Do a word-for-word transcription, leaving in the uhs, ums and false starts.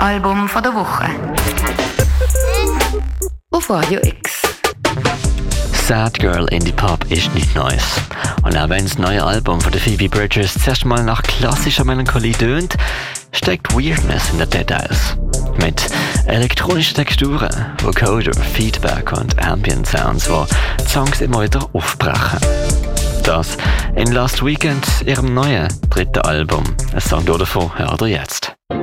Album von der Woche. Auf Radio X. Sad Girl Indie Pop ist nichts Neues. Und auch wenn das neue Album von der Phoebe Bridgers zuerst mal nach klassischer Melancholie tönt, steckt Weirdness in den Details. Mit elektronischen Texturen, Vocoder, Feedback und Ambient Sounds, wo die Songs immer wieder aufbrechen. Das in Last Weekend, ihrem neuen dritten Album. Ein Song davon hört ihr jetzt.